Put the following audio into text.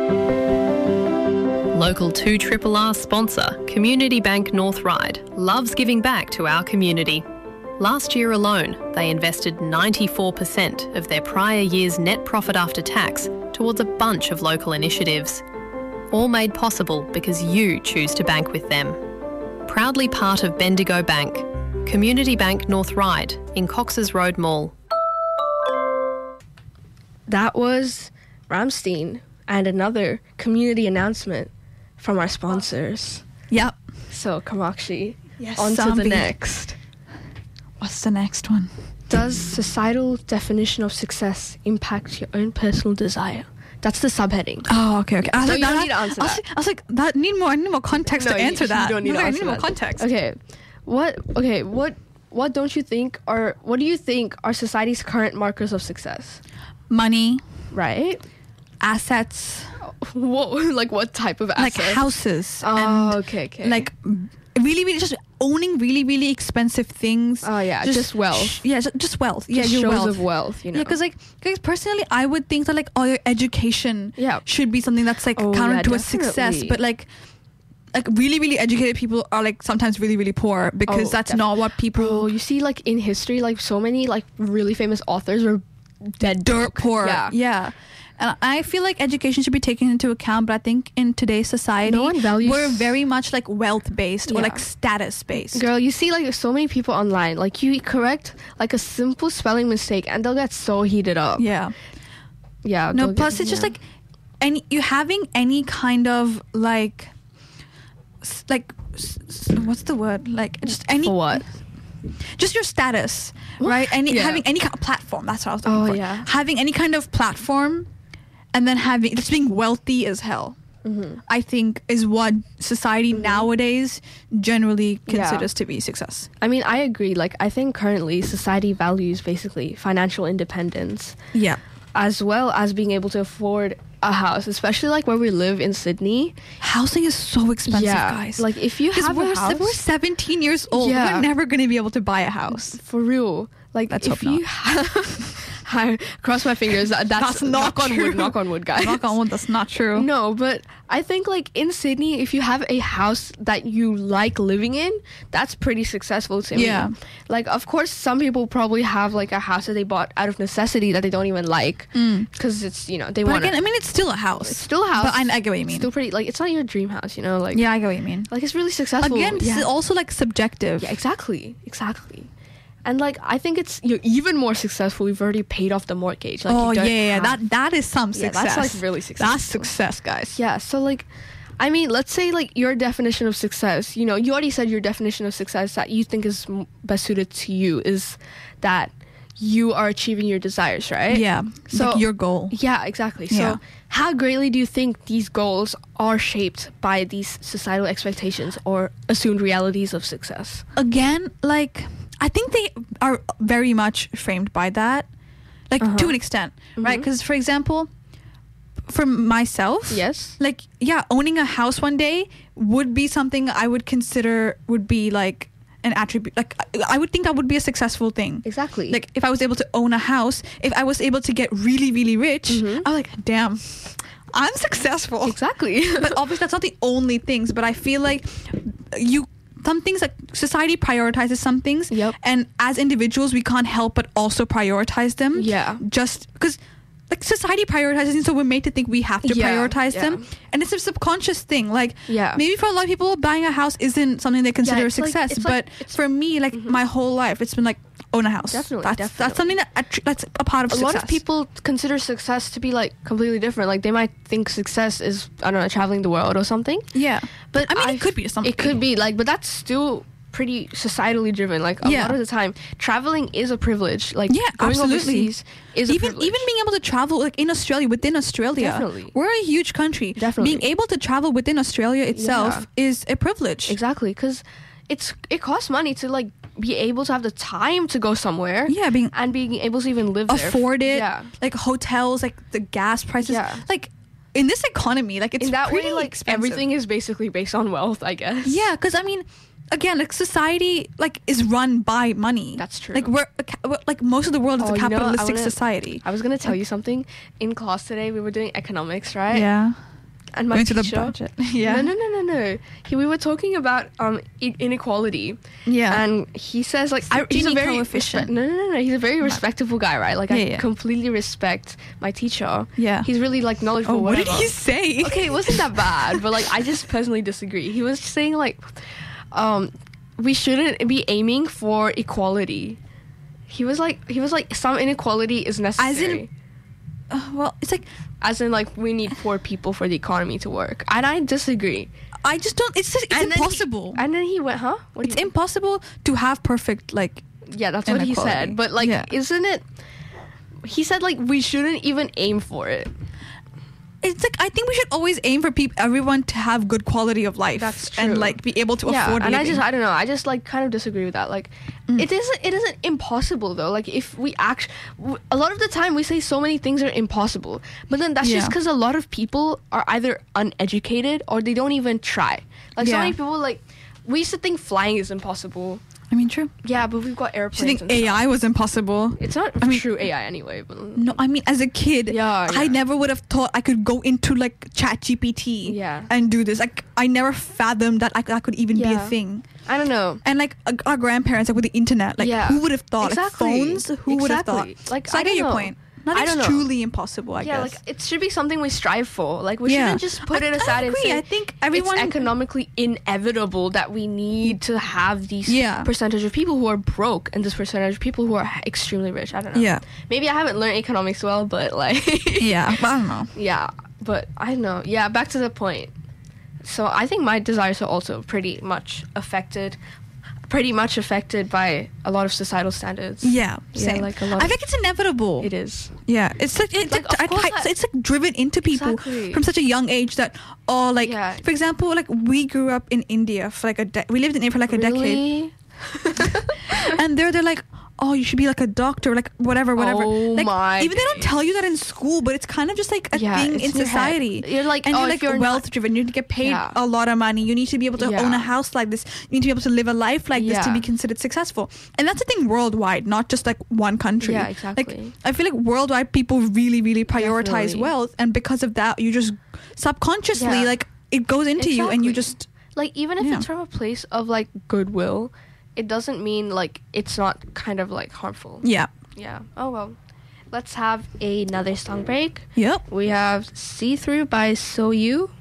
Local 2RRR sponsor, Community Bank North Ryde, loves giving back to our community. Last year alone, they invested 94% of their prior year's net profit after tax towards a bunch of local initiatives. All made possible because you choose to bank with them. Proudly part of Bendigo Bank, Community Bank North Ryde in Cox's Road Mall. That was Ramstein and another community announcement from our sponsors. Yep. So, Kamakshi, Yes, on to the Zombie. next. What's the next one? Does societal definition of success impact your own personal desire? That's the subheading. Oh, okay. I was So like, you don't that- need to answer that. I was like, I need more context No, to answer you that. don't need to I answer need more that. context. Okay. What don't you think are, what do you think are society's current markers of success? Money, Right? assets, Like what type of assets? like houses. Oh, and okay. like really just owning really expensive things. Oh, yeah, just wealth. Just wealth. Just your shows wealth. of wealth, you know. Yeah, because like guys, personally, I would think that like all your education Yeah. should be something that's like Oh, counted yeah, to a success. definitely. But like really educated people are like sometimes really poor because Oh, that's not what people. Bro, you see, like in history, like so many like really famous authors were dead dirt broke. poor. Yeah. And I feel like education should be taken into account, but I think in today's society, No one values- we're very much like wealth based or Yeah. like status based. Girl, you see like so many people online, like you correct like a simple spelling mistake and they'll get so heated up. Yeah. Yeah. No, they'll plus get- it's just yeah. like you having any kind of like what's the word? Like just any For what? just your status, What? right? Yeah. Having any kind of platform. That's what I was looking Oh, for. yeah. Having any kind of platform, and then just being wealthy as hell. Mm-hmm. I think is what society nowadays generally Yeah. considers to be success. I mean, I agree. Like, I think currently society values basically financial independence Yeah. as well as being able to afford a house, especially like where we live in Sydney. Housing is so expensive, Yeah, guys. like, if you 'Cause have a we're, house- we're 17 years old. Yeah. We're never going to be able to buy a house. For real. Like, Let's if hope you have... I cross my fingers. That's not knock on true. wood. Knock on wood, guys. Knock on wood, that's not true. No, but I think like in Sydney, if you have a house that you like living in, that's pretty successful to me. Yeah. Like, of course, some people probably have like a house that they bought out of necessity that they don't even like because it's, you know, they But want again, I mean, it's still a house. It's still a house. But I get what you mean. Still pretty, like, it's not your dream house, you know? Like, Yeah, I get what you mean. like it's really successful. Again, this yeah. is also like subjective. Yeah, exactly. And like, I think you're even more successful. You've already paid off the mortgage. Like, Oh you yeah, don't yeah, have- that is some Yeah, success. that's, like, really successful. That's success, guys. Yeah, so like, I mean, let's say like your definition of success, you know, you already said your definition of success that you think is best suited to you is that you are achieving your desires, right? Yeah. So like your goal. Yeah, exactly. Yeah. So how greatly do you think these goals are shaped by these societal expectations or assumed realities of success? Again, like I think they are very much framed by that, like to an extent, right? Because for example, for myself, Yes. like yeah, owning a house one day would be something I would consider would be like an attribute. Like I would think that would be a successful thing. Exactly. Like if I was able to own a house, if I was able to get really rich, I'm like, damn, I'm successful. Exactly. But obviously that's not the only things, but I feel like some things, like society prioritizes some things, Yep. and as individuals we can't help but also prioritize them. Yeah. Just because like society prioritizes things, so we're made to think we have to Yeah, prioritize yeah. them, and it's a subconscious thing. Like Yeah. maybe for a lot of people buying a house isn't something they consider a it's like- success, it's but like- it's- for me, like my whole life it's been like own a house. Definitely, That's something that's a part of a success. lot of people consider success to be like completely different. Like they might think success is, I don't know, traveling the world or something. Yeah, But I mean, it could be something. It could be like, but that's still pretty societally driven. Like a Yeah. lot of the time, traveling is a privilege. Like Yeah, going absolutely. overseas is a even privilege. being able to travel like in Australia, within Australia, Definitely. we're a huge country. Definitely. Being able to travel within Australia itself is a privilege. Exactly, because it costs money to like be able to have the time to go somewhere. Yeah, being and being able to even live there. afford it. Yeah. Like hotels, like the gas prices. Yeah. Like in this economy, like it's In that pretty way, like expensive. everything is basically based on wealth, I guess. Yeah, because I mean, again, like society like is run by money. That's true. Like we're like most of the world is Oh, a you know, capitalistic I wanna- society. I was gonna tell you something. In class today, we were doing economics, right? Yeah. and my Going to teacher. the budget. Yeah. No. We were talking about inequality. Yeah. And he says like he's a Gini very coefficient. no. He's a very respectable guy, right? Like I Yeah. completely respect my teacher. Yeah. He's really like knowledgeable. Oh, what did whatever. he say? Okay, it wasn't that bad, but like I just personally disagree. He was saying like, we shouldn't be aiming for equality. He was like some inequality is necessary. Well, it's like As in like we need poor people for the economy to work, and I disagree. I just don't. It's impossible. And then he went, huh? What do It's you- impossible to have perfect like. Yeah, that's what he inequality. said. But like, Yeah. isn't it? He said like we shouldn't even aim for it. It's like I think we should always aim for everyone to have good quality of life. That's true. And like be able to afford and living. I don't know. I just like kind of disagree with that. Like, it isn't impossible though. Like if we a lot of the time we say so many things are impossible, but then that's just Yeah. because a lot of people are either uneducated or they don't even try. Like so Yeah. many people like we used to think flying is impossible. I mean, true. Yeah, but we've got I airplanes. think and stuff. AI was impossible. It's not I mean- true AI anyway. But No, I mean, as a kid, Yeah. I never would have thought I could go into like ChatGPT Yeah. and do this. Like, I never fathomed that that could even be a Yeah. thing. I don't know. And like our grandparents, like with the internet, like Yeah. who would have thought? Exactly. Like, phones, who would have thought? Exactly. Like, so I I get don't your know. point. I Nothing's don't know. truly impossible, I Yeah, guess. like it should be something we strive for. Like we shouldn't just put it I aside and agree. say I think everyone it's economically inevitable that we need to have these Yeah. percentage of people who are broke and this percentage of people who are extremely rich. I don't know. Yeah. Maybe I haven't learned economics well, but like Yeah, but I don't know. yeah, but I don't know. Yeah, back to the point. So I think my desires are also pretty much affected by a lot of societal standards. Yeah, Yeah, same. like a lot I of- think it's inevitable. It is. Yeah, it's like Like, of course it's like driven into people Exactly. from such a young age that like Yeah. for example, like we grew up in India for like we lived in India for like a decade, Really? and they're like, oh, you should be like a doctor, like whatever. Oh like, my even they don't days. tell you that in school, but it's kind of just like a Yeah, thing it's in in your head. society. You're like, and oh, you're if like you're wealth not- driven. You need to get paid Yeah. a lot of money. You need to be able to Yeah. own a house like this. You need to be able to live a life like this to Yeah. be considered successful. And that's a thing worldwide, not just like one country. Yeah, Like exactly. I feel like worldwide people really, really prioritize Definitely. wealth, and because of that, you just subconsciously Yeah. like it goes into you, and you Exactly. just Like even if Yeah. it's from a place of like goodwill, it doesn't mean like it's not kind of like harmful. yeah. Yeah. Oh well. Let's have another song break. Yep. We have See Through by So You.